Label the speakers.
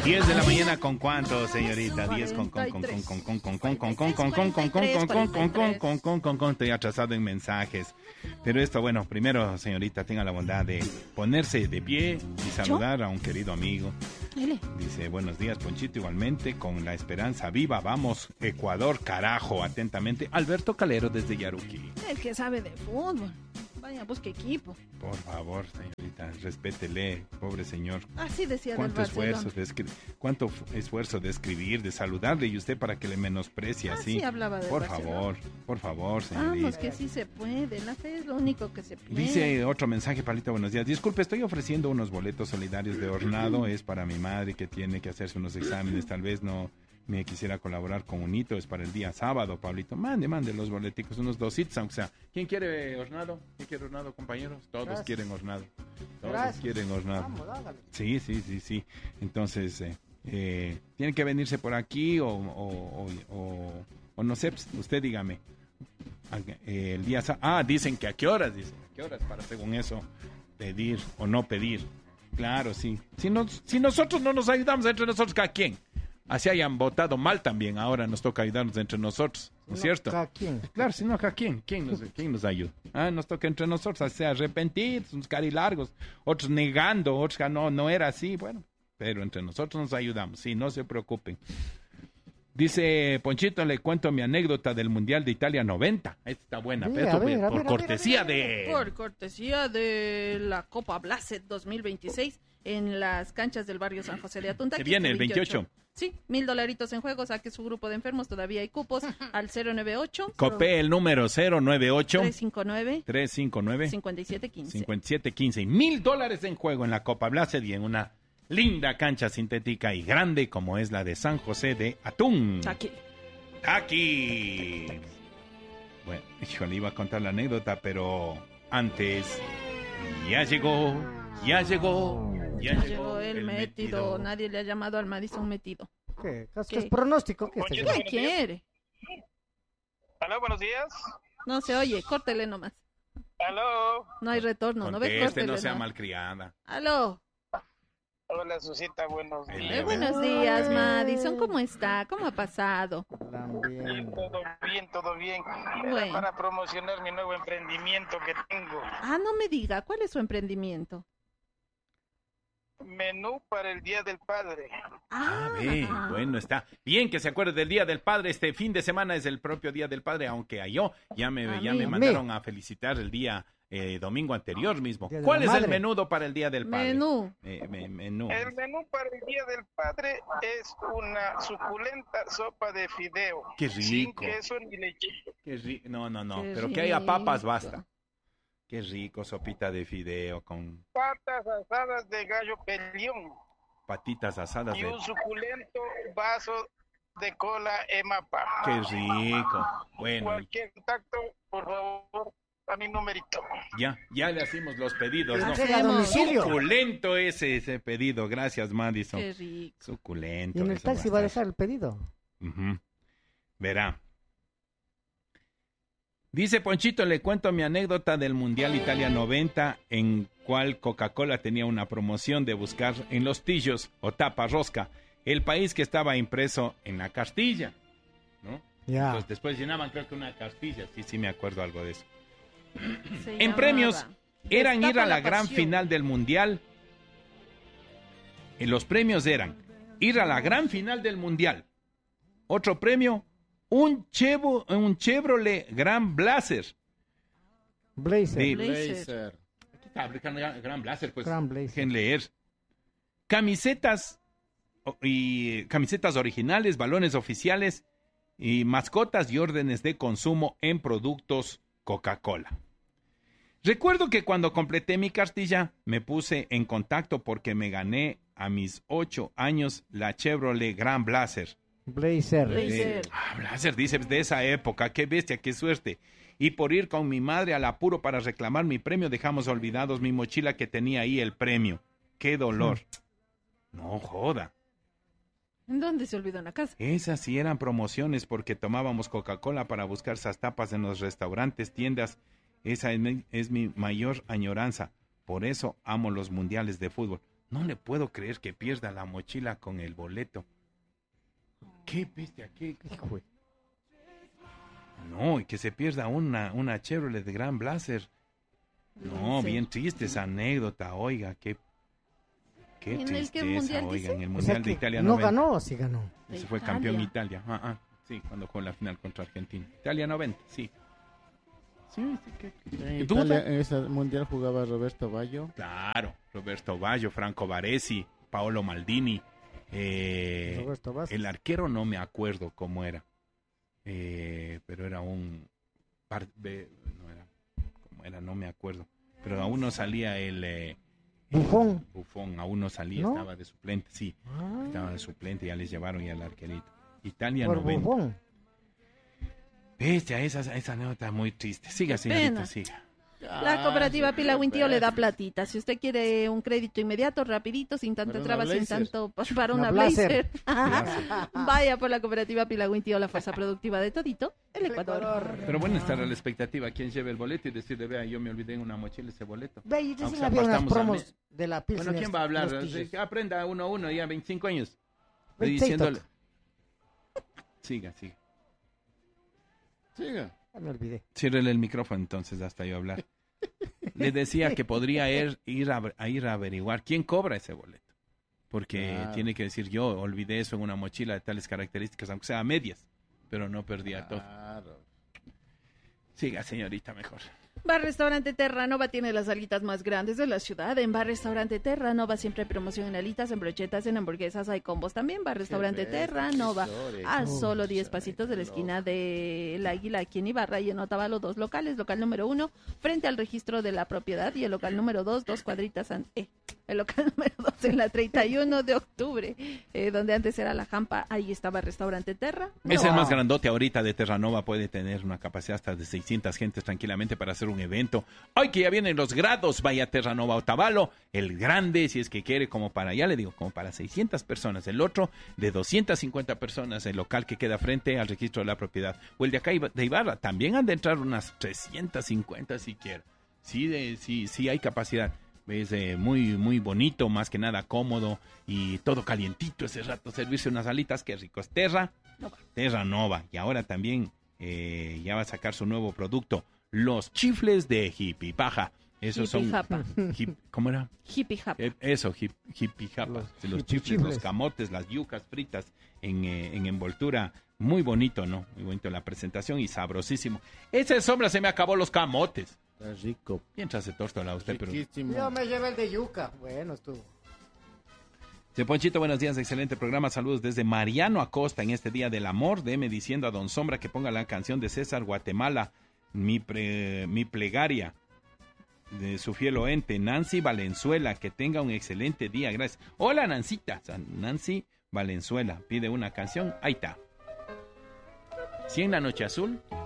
Speaker 1: 10 de la mañana con cuánto, señorita, 10 con estoy atrasado en mensajes. Pero esto, bueno, primero, señorita, tenga la bondad de ponerse de pie y saludar a un querido amigo. Dice, buenos días, Ponchito, igualmente, con la esperanza viva, vamos, Ecuador, carajo, atentamente, Alberto Calero desde Yaruquí.
Speaker 2: El que sabe de fútbol. Vaya, busque equipo.
Speaker 1: Por favor, señorita, respétele, pobre señor.
Speaker 2: Así decía
Speaker 1: ¿Cuánto esfuerzo de escribir, de saludarle, y usted para que le menosprecie así?
Speaker 2: Hablaba de
Speaker 1: por favor, señorita.
Speaker 2: Vamos, que sí se puede, la fe es lo único que se pierde.
Speaker 1: Dice otro mensaje, Palito, buenos días. Disculpe, estoy ofreciendo unos boletos solidarios de hornado, es para mi madre que tiene que hacerse unos exámenes, tal vez no me quisiera colaborar con un hito, es para el día sábado, Pablito. Mande los boleticos, unos 2 hits, aunque sea. ¿Quién quiere hornado? ¿Quién quiere hornado, compañeros? Todos quieren hornado. Quieren hornado.
Speaker 3: Vamos, hágale.
Speaker 1: Sí. Entonces, tienen que venirse por aquí o no sé, usted dígame. El día dicen que a qué horas, para según eso pedir o no pedir. Claro, sí. Si nosotros no nos ayudamos entre nosotros, ¿a quién? Así hayan votado mal también, ahora nos toca ayudarnos entre nosotros, ¿no es cierto?
Speaker 3: ¿A quién?
Speaker 1: Claro, si no, ¿a quién? ¿Quién nos ayuda? Nos toca entre nosotros, así arrepentidos, unos carilargos, otros negando, otros que no era así, bueno, pero entre nosotros nos ayudamos, sí, no se preocupen. Dice Ponchito, le cuento mi anécdota del Mundial de Italia 90. Esta está buena, pero por cortesía de...
Speaker 2: Por cortesía de la Copa Blaset 2026 en las canchas del barrio San José de Atunta.
Speaker 1: Que viene el 28.
Speaker 2: Sí, $1,000 en juego, saque su grupo de enfermos, todavía hay cupos, al 098.
Speaker 1: Copé el número 098.
Speaker 2: 359. 5715.
Speaker 1: 5715. Y $1,000 en juego en la Copa Blaset y en una linda cancha sintética y grande como es la de San José de Atún. Aquí. Bueno, le iba a contar la anécdota, pero antes ya llegó
Speaker 2: el metido. Nadie le ha llamado al Madison metido.
Speaker 3: ¿Qué es pronóstico? ¿Qué
Speaker 2: quiere?
Speaker 4: Aló, buenos días.
Speaker 2: No se oye, córtele nomás.
Speaker 4: Aló.
Speaker 2: No hay retorno, ¿no ves? Córtele.
Speaker 1: No sea malcriada.
Speaker 2: Aló.
Speaker 4: Hola, Susita, buenos días.
Speaker 2: Buenos días, Madison. ¿Cómo está? ¿Cómo ha pasado?
Speaker 4: Todo bien.
Speaker 2: Bueno.
Speaker 4: Para promocionar mi nuevo emprendimiento que tengo.
Speaker 2: No me diga, ¿cuál es su emprendimiento?
Speaker 4: Menú para el Día del Padre.
Speaker 1: Bueno, está bien que se acuerde del Día del Padre. Este fin de semana es el propio Día del Padre, aunque ya me mandaron a felicitar el día domingo anterior mismo. ¿Cuál es el menudo para el Día del Padre?
Speaker 2: Menú.
Speaker 1: Menú.
Speaker 4: El menú para el Día del Padre es una suculenta sopa de fideo.
Speaker 1: ¡Qué rico!
Speaker 4: Sin queso ni leche.
Speaker 1: ¡Qué rico! No,
Speaker 2: Qué
Speaker 1: pero
Speaker 2: rico.
Speaker 1: Que haya papas basta. ¡Qué rico! Sopita de fideo con...
Speaker 4: Patas asadas de gallo pelión.
Speaker 1: Patitas asadas
Speaker 4: y un suculento vaso de cola Emapa.
Speaker 1: ¡Qué rico! Bueno.
Speaker 4: Cualquier contacto, por favor, a mi numerito.
Speaker 1: Ya le hacemos los pedidos, ¿no?
Speaker 3: A domicilio.
Speaker 1: Suculento ese pedido. Gracias, Madison.
Speaker 2: Qué rico.
Speaker 1: Suculento.
Speaker 3: ¿Y en el taxi va a dejar el pedido?
Speaker 1: Verá. Dice Ponchito, le cuento mi anécdota del Mundial Italia 90, en cual Coca-Cola tenía una promoción de buscar en los tillos o tapa rosca el país que estaba impreso en la cartilla, ¿no?
Speaker 3: Ya.
Speaker 1: Entonces después llenaban, creo que una cartilla, sí me acuerdo algo de eso.
Speaker 2: En
Speaker 1: premios eran ir a la gran final del Mundial. Los premios eran ir a la gran final del Mundial. Otro premio, un Chevrolet Grand Blazer.
Speaker 3: Blazer.
Speaker 1: Grand Blazer, pues.
Speaker 3: Grand Blazer.
Speaker 1: Dejen leer. Camisetas originales, balones oficiales y mascotas y órdenes de consumo en productos Coca-Cola. Recuerdo que cuando completé mi cartilla me puse en contacto porque me gané a mis 8 años la Chevrolet Grand Blazer.
Speaker 3: Blazer,
Speaker 1: dice, de esa época, qué bestia, qué suerte. Y por ir con mi madre al apuro para reclamar mi premio, dejamos olvidados mi mochila que tenía ahí el premio. ¡Qué dolor! No joda.
Speaker 2: ¿En dónde se olvidó? ¿En la casa?
Speaker 1: Esas sí eran promociones porque tomábamos Coca-Cola para buscar esas tapas en los restaurantes, tiendas. Esa es mi mayor añoranza. Por eso amo los mundiales de fútbol. No le puedo creer que pierda la mochila con el boleto. ¿Qué bestia? ¿Qué?
Speaker 3: Hijo de-
Speaker 1: No, y que se pierda una Chevrolet de Grand Blazer. No,
Speaker 2: Sí.
Speaker 1: bien triste esa anécdota, oiga, qué
Speaker 2: ¿En el qué
Speaker 1: tristeza,
Speaker 2: mundial
Speaker 1: oiga,
Speaker 2: dice?
Speaker 1: en el
Speaker 3: O
Speaker 1: Mundial
Speaker 3: sea
Speaker 1: de
Speaker 3: que
Speaker 1: Italia
Speaker 3: no
Speaker 1: 90.
Speaker 3: ganó o sí ganó.
Speaker 2: De
Speaker 1: Se fue
Speaker 2: Italia.
Speaker 1: campeón Italia. Sí, cuando jugó la final contra Argentina. Italia 90, sí. Sí,
Speaker 5: En
Speaker 1: ¿Y tú,
Speaker 5: Italia,
Speaker 1: Jota?
Speaker 5: en ese mundial jugaba Roberto Baggio.
Speaker 1: Claro, Roberto Baggio, Franco Baresi, Paolo Maldini.
Speaker 3: Roberto Vázquez.
Speaker 1: El arquero no me acuerdo cómo era. Pero era un... No era... ¿Cómo era? No me acuerdo. Pero aún no salía el...
Speaker 3: Buffon.
Speaker 1: Buffon, aún no salía,
Speaker 3: ¿No?
Speaker 1: estaba de suplente, sí.
Speaker 3: Ah,
Speaker 1: Estaba de suplente, ya les llevaron ya al arquerito. Italia
Speaker 3: por
Speaker 1: 90.
Speaker 3: Buffon.
Speaker 1: Bestia, esa anécdota muy triste. Siga,
Speaker 2: Qué
Speaker 1: señorita,
Speaker 2: pena.
Speaker 1: siga.
Speaker 2: La cooperativa Pilagüintío le da platita. Si usted quiere un crédito inmediato, rapidito, sin tanta
Speaker 5: Para una
Speaker 2: traba, sin
Speaker 5: Blazer.
Speaker 2: tanto para
Speaker 3: Una
Speaker 2: una
Speaker 3: Blazer.
Speaker 2: Blazer. Vaya por la cooperativa Pilagüintío, la fuerza productiva de todito, el Ecuador.
Speaker 1: Pero bueno, estar a la expectativa quien lleve el boleto y decirle, vea, yo me olvidé en una mochila ese boleto.
Speaker 3: Ve, y
Speaker 1: Aunque
Speaker 3: recién
Speaker 1: sea,
Speaker 3: había unas
Speaker 1: partamos al
Speaker 3: promos de la Pilsen.
Speaker 1: Bueno, ¿quién va a hablar?
Speaker 3: los pillos.
Speaker 1: Aprenda uno a uno, ya 25 años.
Speaker 3: 26
Speaker 1: Diciéndole...
Speaker 3: toca.
Speaker 1: Siga.
Speaker 5: Siga.
Speaker 3: Ya me olvidé.
Speaker 1: Ciérrele el micrófono entonces hasta yo hablar. Le decía que podría ir a averiguar quién cobra ese boleto. Porque
Speaker 5: Claro.
Speaker 1: tiene que decir, yo olvidé eso en una mochila de tales características, aunque sea a medias, pero no perdía todo.
Speaker 5: Claro.
Speaker 1: Siga, señorita, mejor.
Speaker 2: Bar Restaurante Terranova tiene las alitas más grandes de la ciudad. En Bar Restaurante Terranova siempre hay promoción en alitas, en brochetas, en hamburguesas, hay combos también. Bar Restaurante Terranova, a solo 10 pasitos de la esquina del Águila aquí en Ibarra y en Otavalo, 2 locales. Local número 1 frente al registro de la propiedad y el local número 2, 2 cuadritas. El local número 2 en la 31 de octubre, donde antes era la Jampa, ahí estaba Restaurante Terra.
Speaker 1: Es el
Speaker 3: No.
Speaker 1: más grandote ahorita de Terranova, puede tener una capacidad hasta de 600 gentes tranquilamente para hacer un evento. Hoy que ya vienen los grados, vaya Terranova Otavalo, el grande, si es que quiere, como para, ya le digo, como para 600 personas. El otro de 250 personas, el local que queda frente al registro de la propiedad. O el de acá de Ibarra, también han de entrar unas 350 siquiera. Sí hay capacidad. Es muy, muy bonito, más que nada cómodo y todo calientito ese rato. Servirse unas alitas, qué ricos. Terranova. Y ahora también ya va a sacar su nuevo producto, los chifles de Hippie Paja. Esos
Speaker 2: Hippie
Speaker 1: son...
Speaker 2: Japa.
Speaker 1: ¿Cómo era?
Speaker 2: Hippie Japa.
Speaker 1: Hippie Japa.
Speaker 3: Los
Speaker 1: Los
Speaker 3: hippie
Speaker 1: chifles, los
Speaker 3: chifles.
Speaker 1: camotes, las yucas fritas en envoltura. Muy bonito, ¿no? Muy bonito la presentación y sabrosísimo. Esa sombra se me acabó los camotes.
Speaker 5: Está rico.
Speaker 1: Mientras se tortola usted, pero...
Speaker 5: Riquísimo.
Speaker 3: Yo me llevé el de yuca. Bueno, estuvo.
Speaker 1: De Ponchito, buenos días, excelente programa, saludos desde Mariano Acosta en este Día del Amor. Deme diciendo a Don Sombra que ponga la canción de César Guatemala, mi plegaria, de su fiel oente, Nancy Valenzuela, que tenga un excelente día, gracias. Hola, Nancita, Nancy Valenzuela, pide una canción, ahí está. Si en la noche azul,